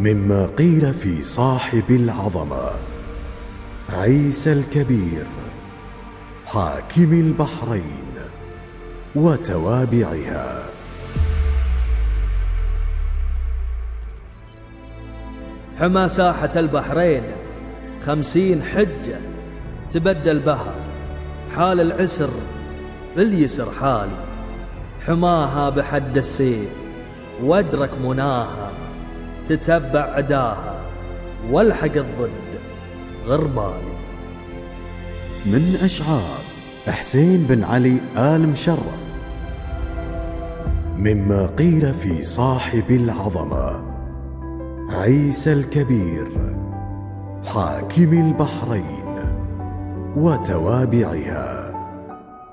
مما قيل في صاحب العظمة عيسى الكبير حاكم البحرين وتوابعها. حمى ساحة البحرين 50 حجة تبدل بها، حال العسر باليسر حالي، حماها بحد السيف وادرك مناها، تتبع عداها والحق الضد غربالي. من أشعار حسين بن علي آل مشرف. مما قيل في صاحب العظمة عيسى الكبير حاكم البحرين وتوابعها.